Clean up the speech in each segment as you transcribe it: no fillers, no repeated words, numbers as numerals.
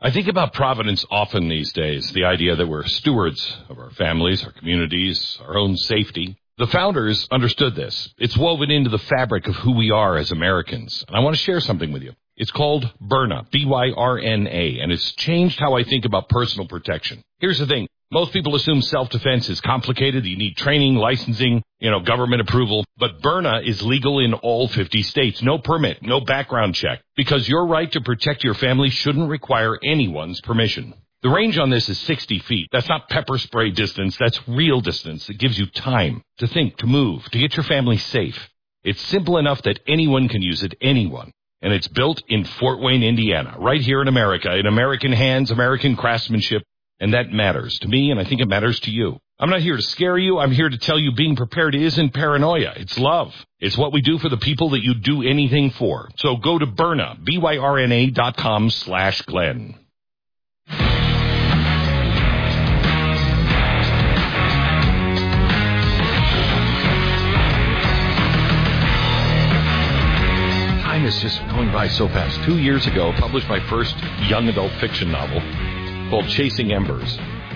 I think about Providence often these days, the idea that we're stewards of our families, our communities, our own safety. The founders understood this. It's woven into the fabric of who we are as Americans. And I want to share something with you. It's called Byrna, B-Y-R-N-A, and it's changed how I think about personal protection. Here's the thing. Most people assume self-defense is complicated. You need training, licensing, government approval. But Byrna is legal in all 50 states. No permit, no background check. Because your right to protect your family shouldn't require anyone's permission. The range on this is 60 feet. That's not pepper spray distance. That's real distance. It gives you time to think, to move, to get your family safe. It's simple enough that anyone can use it, anyone. And it's built in Fort Wayne, Indiana, right here in America, in American hands, American craftsmanship. And that matters to me, and I think it matters to you. I'm not here to scare you. I'm here to tell you being prepared isn't paranoia. It's love. It's what we do for the people that you do anything for. So go to Byrna, BYRNA.com/Glenn. Time is just going by so fast. 2 years ago, I published my first young adult fiction novel called Chasing Embers.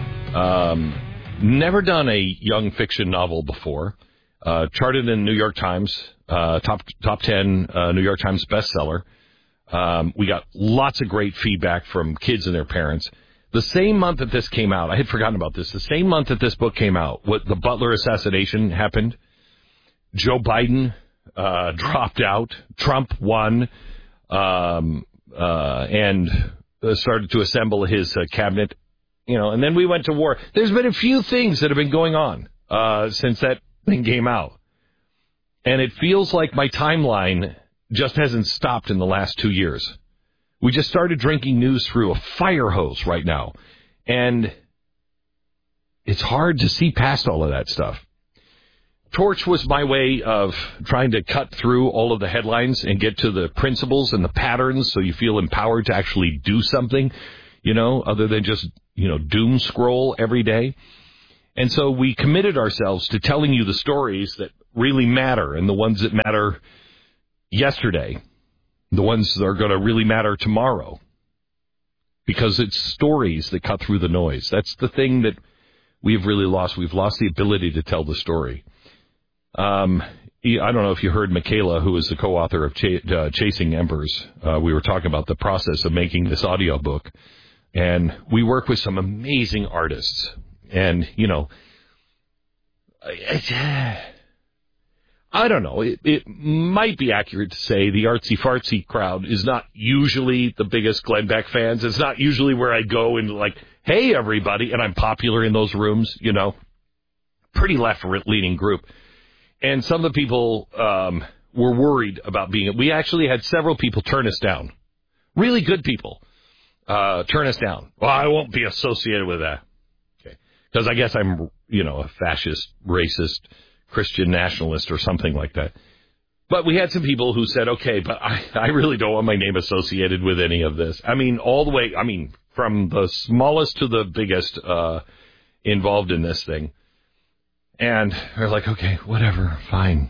Never done a young fiction novel before. Charted in New York Times, top 10 New York Times bestseller. We got lots of great feedback from kids and their parents. The same month that this came out, I had forgotten about this, the same month that this book came out, the Butler assassination happened. Joe Biden dropped out. Trump won and started to assemble his cabinet, and then we went to war. There's been a few things that have been going on since that thing came out. And it feels like my timeline just hasn't stopped in the last 2 years. We just started drinking news through a fire hose right now. And it's hard to see past all of that stuff. Torch was my way of trying to cut through all of the headlines and get to the principles and the patterns so you feel empowered to actually do something, other than just, doom scroll every day. And so we committed ourselves to telling you the stories that really matter and the ones that matter yesterday, the ones that are going to really matter tomorrow, because it's stories that cut through the noise. That's the thing that we've really lost. We've lost the ability to tell the story. I don't know if you heard Michaela, who is the co-author of Chasing Embers. We were talking about the process of making this audiobook. And we work with some amazing artists. And, I don't know. It might be accurate to say the artsy-fartsy crowd is not usually the biggest Glenn Beck fans. It's not usually where I go and hey, everybody, and I'm popular in those rooms, Pretty left-leaning group. And some of the people were worried about we actually had several people turn us down. Really good people turn us down. Well, I won't be associated with that. Okay. Because I guess I'm, a fascist, racist, Christian nationalist or something like that. But we had some people who said, okay, but I really don't want my name associated with any of this. All the way, from the smallest to the biggest involved in this thing. And they're like, okay, whatever, fine.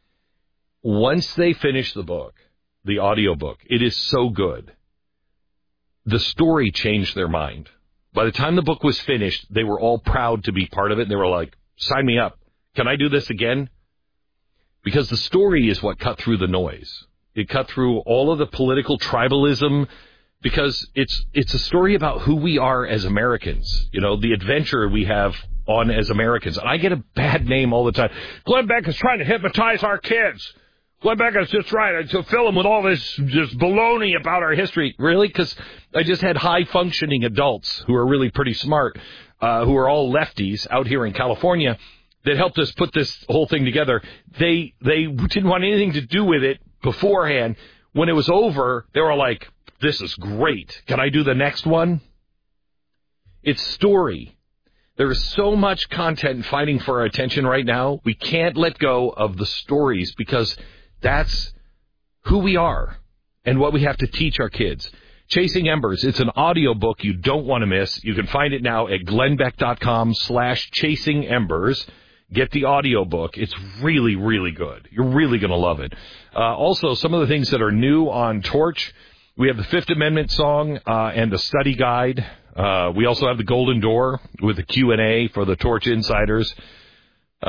Once they finish the book, the audiobook, it is so good. The story changed their mind. By the time the book was finished, they were all proud to be part of it. And they were like, sign me up. Can I do this again? Because the story is what cut through the noise. It cut through all of the political tribalism, because it's a story about who we are as Americans, the adventure we have on as Americans. And I get a bad name all the time. Glenn Beck is trying to hypnotize our kids. Glenn Beck is just trying to fill them with all this just baloney about our history. Really? Because I just had high-functioning adults who are really pretty smart, who are all lefties out here in California, that helped us put this whole thing together. They didn't want anything to do with it beforehand. When it was over, they were like, this is great. Can I do the next one? It's story. There is so much content fighting for our attention right now. We can't let go of the stories, because that's who we are and what we have to teach our kids. Chasing Embers, it's an audiobook you don't want to miss. You can find it now at glennbeck.com/Chasing Embers. Get the audiobook. It's really, really good. You're really going to love it. Also, some of the things that are new on Torch, We have the Fifth Amendment song and the study guide. We also have the Golden Door with the Q&A for the Torch Insiders. We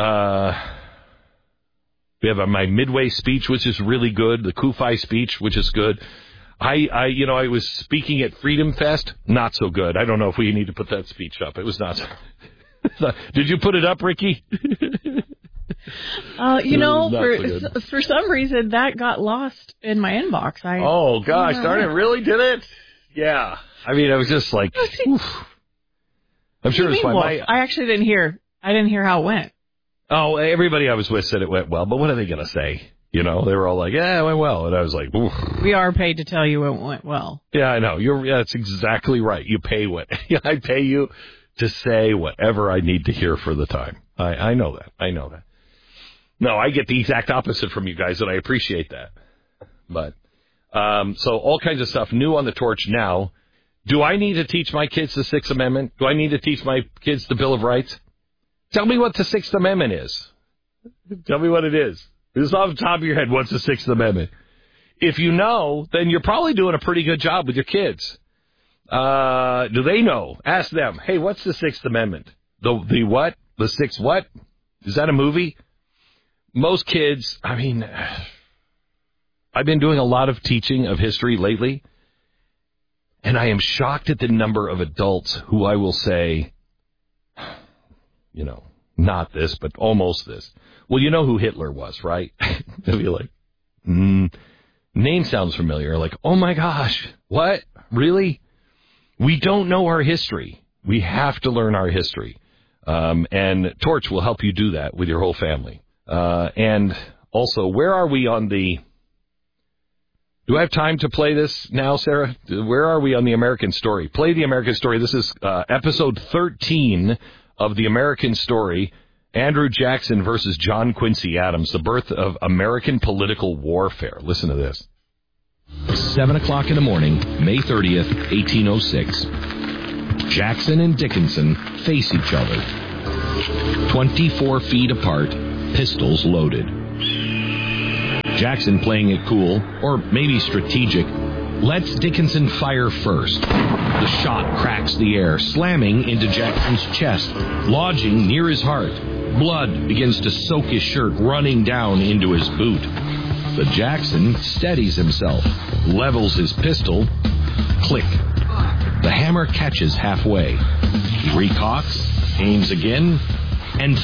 have my Midway speech, which is really good. The Kufi speech, which is good. I was speaking at Freedom Fest. Not so good. I don't know if we need to put that speech up. It was not. Did you put it up, Ricky? For some reason that got lost in my inbox. Oh gosh, darn it! Really did it? Yeah. I mean, I was just like, oof. I'm sure it's fine. I actually didn't hear. I didn't hear how it went. Oh, everybody I was with said it went well, but what are they going to say? You know, they were all like, yeah, it went well. And I was like, oof. We are paid to tell you it went well. Yeah, I know. That's exactly right. You pay I pay you to say whatever I need to hear for the time. I know that. No, I get the exact opposite from you guys, and I appreciate that. But, so all kinds of stuff new on the Torch now. Do I need to teach my kids the Sixth Amendment? Do I need to teach my kids the Bill of Rights? Tell me what the Sixth Amendment is. Tell me what it is. Just off the top of your head, what's the Sixth Amendment? If you know, then you're probably doing a pretty good job with your kids. Do they know? Ask them. Hey, what's the Sixth Amendment? The what? The sixth what? Is that a movie? Most kids, I mean, I've been doing a lot of teaching of history lately, and I am shocked at the number of adults who I will say, not this, but almost this. Well, you know who Hitler was, right? They'll be like, name sounds familiar. Like, oh my gosh, what? Really? We don't know our history. We have to learn our history. And Torch will help you do that with your whole family. And also, where are we on the... Do I have time to play this now, Sarah? Where are we on the American Story? Play the American Story. This is episode 13 of the American Story. Andrew Jackson versus John Quincy Adams, the birth of American political warfare. Listen to this. 7 o'clock in the morning, May 30th, 1806. Jackson and Dickinson face each other. 24 feet apart, pistols loaded. Jackson, playing it cool, or maybe strategic, lets Dickinson fire first. The shot cracks the air, slamming into Jackson's chest, lodging near his heart. Blood begins to soak his shirt, running down into his boot. But Jackson steadies himself, levels his pistol. Click. The hammer catches halfway. He recocks, aims again, and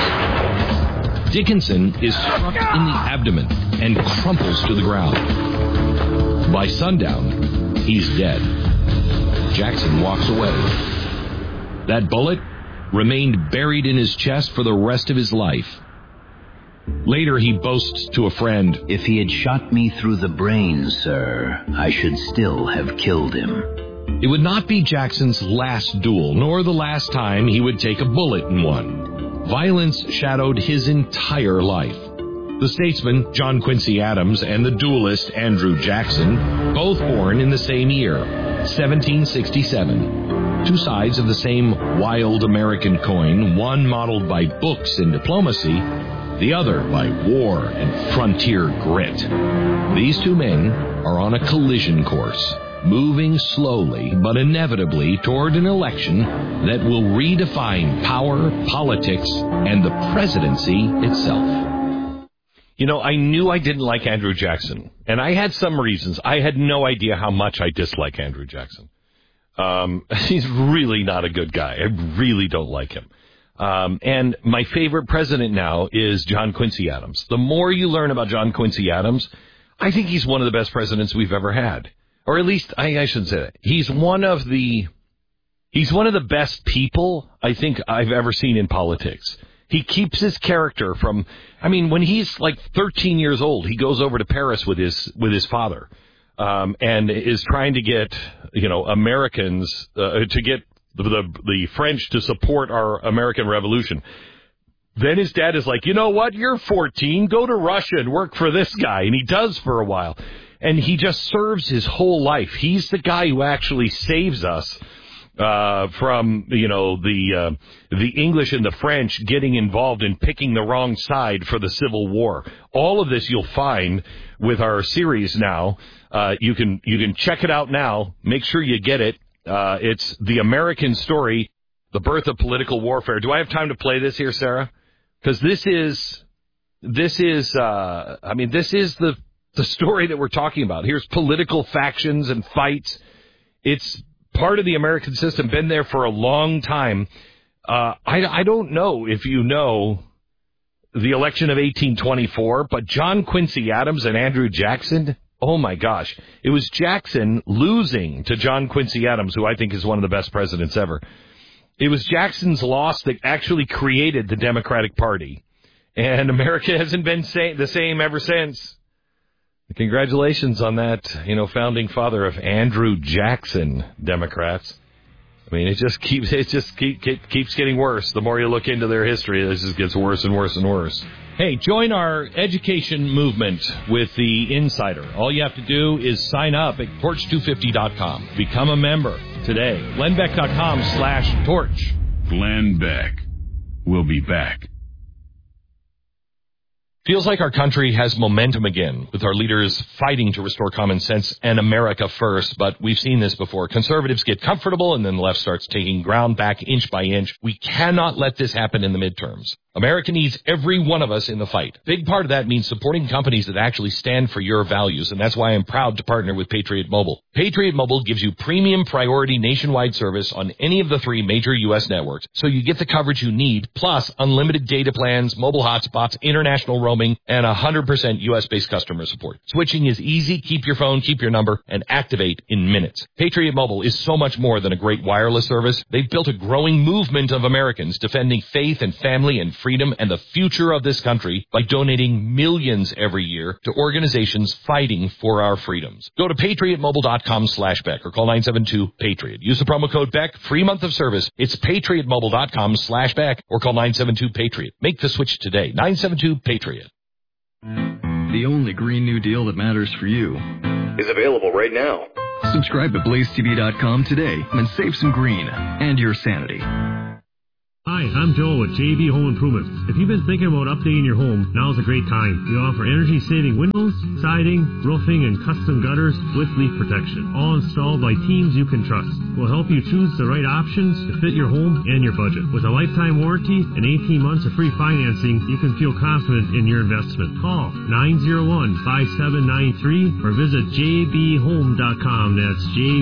fires. Dickinson is struck in the abdomen and crumples to the ground. By sundown, he's dead. Jackson walks away. That bullet remained buried in his chest for the rest of his life. Later, he boasts to a friend, "If he had shot me through the brain, sir, I should still have killed him." It would not be Jackson's last duel, nor the last time he would take a bullet in one. Violence shadowed his entire life. The statesman, John Quincy Adams, and the duelist, Andrew Jackson, both born in the same year, 1767. Two sides of the same wild American coin, one modeled by books and diplomacy, the other by war and frontier grit. These two men are on a collision course, moving slowly but inevitably toward an election that will redefine power, politics, and the presidency itself. I knew I didn't like Andrew Jackson, and I had some reasons. I had no idea how much I dislike Andrew Jackson. He's really not a good guy. I really don't like him. And my favorite president now is John Quincy Adams. The more you learn about John Quincy Adams, I think he's one of the best presidents we've ever had. Or at least, I shouldn't say that. He's one of the best people I think I've ever seen in politics. He keeps his character from, when he's like 13 years old, he goes over to Paris with his father, and is trying to get, Americans, to get the French to support our American Revolution. Then his dad is like, you know what? You're 14. Go to Russia and work for this guy. And he does for a while. And he just serves his whole life. He's the guy who actually saves us from, the English and the French getting involved in picking the wrong side for the Civil War. All of this you'll find with our series now You can check it out now. Make sure you get it. It's The American Story, The Birth of Political Warfare. Do I have time to play this here, Sarah? Because this is the story that we're talking about. Here's political factions and fights. It's part of the American system, been there for a long time. I don't know if you know the election of 1824, but John Quincy Adams and Andrew Jackson, oh my gosh. It was Jackson losing to John Quincy Adams, who I think is one of the best presidents ever. It was Jackson's loss that actually created the Democratic Party. And America hasn't been the same ever since. Congratulations on that, founding father of Andrew Jackson, Democrats. I mean, it just keeps getting worse. The more you look into their history, it just gets worse and worse and worse. Hey, join our education movement with The Insider. All you have to do is sign up at Torch250.com. Become a member today. GlennBeck.com/torch. Glenn Beck. We'll be back. Feels like our country has momentum again, with our leaders fighting to restore common sense and America first, but we've seen this before. Conservatives get comfortable, and then the left starts taking ground back inch by inch. We cannot let this happen in the midterms. America needs every one of us in the fight. Big part of that means supporting companies that actually stand for your values, and that's why I'm proud to partner with Patriot Mobile. Patriot Mobile gives you premium priority nationwide service on any of the 3 major U.S. networks, so you get the coverage you need, plus unlimited data plans, mobile hotspots, international roaming, and 100% U.S.-based customer support. Switching is easy. Keep your phone, keep your number, and activate in minutes. Patriot Mobile is so much more than a great wireless service. They've built a growing movement of Americans defending faith and family and freedom and the future of this country by donating millions every year to organizations fighting for our freedoms. Go to patriotmobile.com/Beck or call 972-PATRIOT. Use the promo code Beck. Free month of service. It's patriotmobile.com/Beck or call 972-PATRIOT. Make the switch today. 972-PATRIOT. The only Green New Deal that matters for you is available right now. Subscribe to BlazeTV.com today and save some green and your sanity. Hi, I'm Joe with JB Home Improvement. If you've been thinking about updating your home, now's a great time. We offer energy-saving windows, siding, roofing, and custom gutters with leak protection, all installed by teams you can trust. We'll help you choose the right options to fit your home and your budget. With a lifetime warranty and 18 months of free financing, you can feel confident in your investment. Call 901-5793 or visit jbhome.com. That's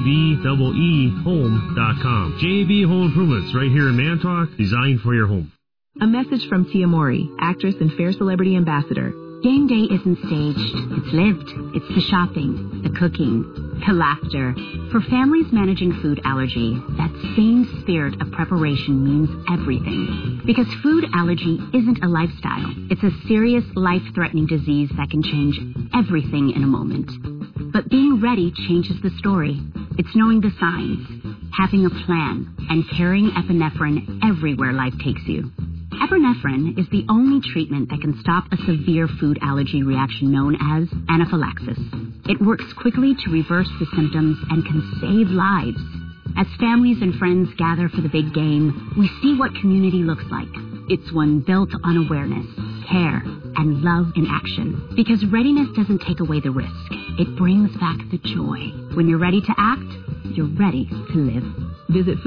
jbhome.com. JB Home Improvements right here in Manitowoc. Designed for your home. A message from Tia Mori, actress and Fair Celebrity Ambassador. Game day isn't staged. It's lived. It's the shopping, the cooking, the laughter. For families managing food allergy, that same spirit of preparation means everything. Because food allergy isn't a lifestyle. It's a serious, life-threatening disease that can change everything in a moment. But being ready changes the story. It's knowing the signs, having a plan, and carrying epinephrine everywhere life takes you. Epinephrine is the only treatment that can stop a severe food allergy reaction known as anaphylaxis. It works quickly to reverse the symptoms and can save lives. As families and friends gather for the big game, we see what community looks like. It's one built on awareness, care, and love in action. Because readiness doesn't take away the risk. It brings back the joy. When you're ready to act, you're ready to live. Visit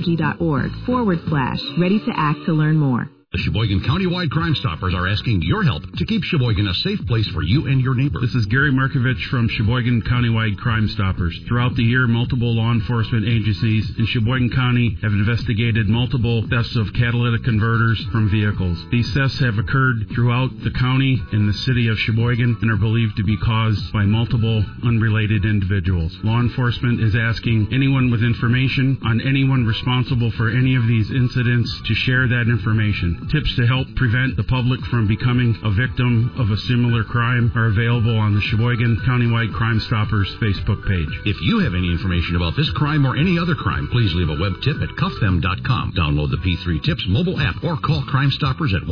foodallergy.org/ready to act to learn more. The Sheboygan Countywide Crime Stoppers are asking your help to keep Sheboygan a safe place for you and your neighbor. This is Gary Markovich from Sheboygan Countywide Crime Stoppers. Throughout the year, multiple law enforcement agencies in Sheboygan County have investigated multiple thefts of catalytic converters from vehicles. These thefts have occurred throughout the county and the city of Sheboygan and are believed to be caused by multiple unrelated individuals. Law enforcement is asking anyone with information on anyone responsible for any of these incidents to share that information. Tips to help prevent the public from becoming a victim of a similar crime are available on the Sheboygan Countywide Crime Stoppers Facebook page. If you have any information about this crime or any other crime, please leave a web tip at cuffthem.com. Download the P3 Tips mobile app or call Crime Stoppers at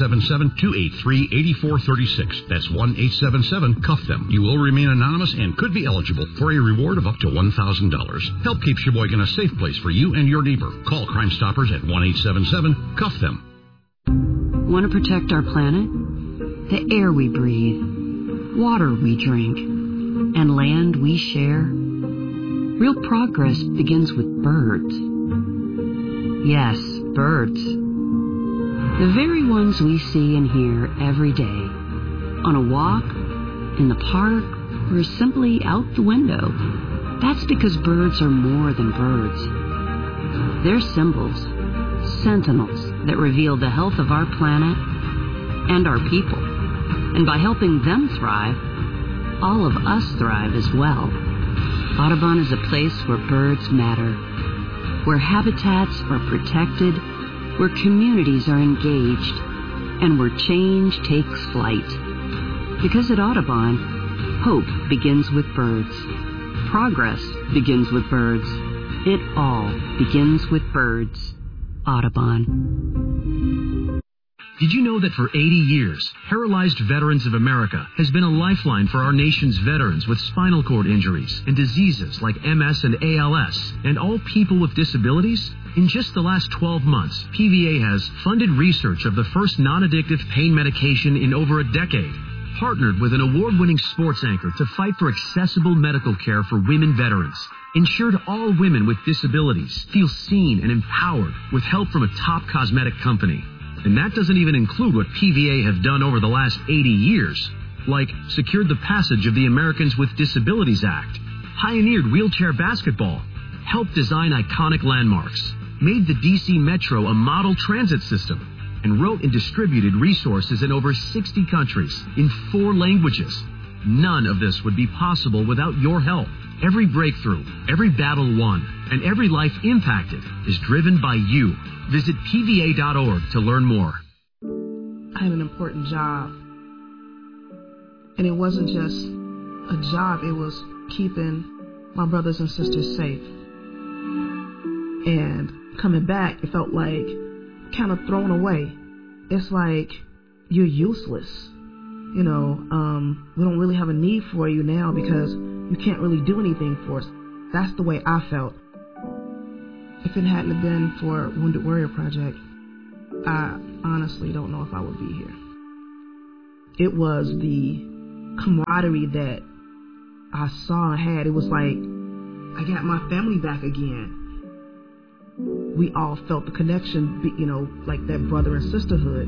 1-877-283-8436. That's 1-877-CUFF-THEM. You will remain anonymous and could be eligible for a reward of up to $1,000. Help keep Sheboygan a safe place for you and your neighbor. Call Crime Stoppers at 1-877-CUFF-THEM. Want to protect our planet? The air we breathe, water we drink, and land we share? Real progress begins with birds. Yes, birds. The very ones we see and hear every day. On a walk, in the park, or simply out the window. That's because birds are more than birds. They're symbols, sentinels that reveal the health of our planet and our people. And by helping them thrive, all of us thrive as well. Audubon is a place where birds matter, where habitats are protected, where communities are engaged, and where change takes flight. Because at Audubon, hope begins with birds. Progress begins with birds. It all begins with birds. Audubon. Did you know that for 80 years, Paralyzed Veterans of America has been a lifeline for our nation's veterans with spinal cord injuries and diseases like MS and ALS, and all people with disabilities? In just the last 12 months, PVA has funded research of the first non-addictive pain medication in over a decade, partnered with an award-winning sports anchor to fight for accessible medical care for women veterans, ensured all women with disabilities feel seen and empowered with help from a top cosmetic company. And that doesn't even include what PVA have done over the last 80 years, like secured the passage of the Americans with Disabilities Act, pioneered wheelchair basketball, helped design iconic landmarks, made the DC Metro a model transit system, and wrote and distributed resources in over 60 countries in 4 languages. None of this would be possible without your help. Every breakthrough, every battle won, and every life impacted is driven by you. Visit PVA.org to learn more. I had an important job. And it wasn't just a job, it was keeping my brothers and sisters safe. And coming back, it felt like kind of thrown away. It's like you're useless. We don't really have a need for you now because you can't really do anything for us. That's the way I felt. If it hadn't been for Wounded Warrior Project, I honestly don't know if I would be here. It was the camaraderie that I saw and had. It was like I got my family back again. We all felt the connection, like that brother and sisterhood.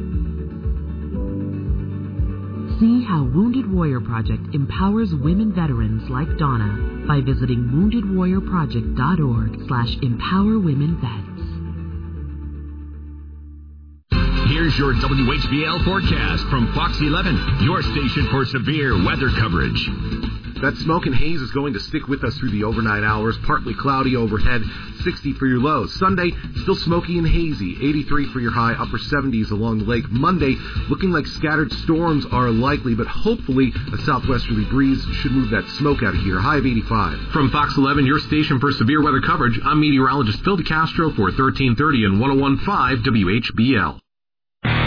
See how Wounded Warrior Project empowers women veterans like Donna by visiting woundedwarriorproject.org/empowerwomenvets. Here's your WHBL forecast from Fox 11, your station for severe weather coverage. That smoke and haze is going to stick with us through the overnight hours. Partly cloudy overhead, 60 for your lows. Sunday, still smoky and hazy, 83 for your high, upper 70s along the lake. Monday, looking like scattered storms are likely, but hopefully a southwesterly breeze should move that smoke out of here. High of 85. From Fox 11, your station for severe weather coverage, I'm meteorologist Phil DeCastro for 1330 and 101.5 WHBL.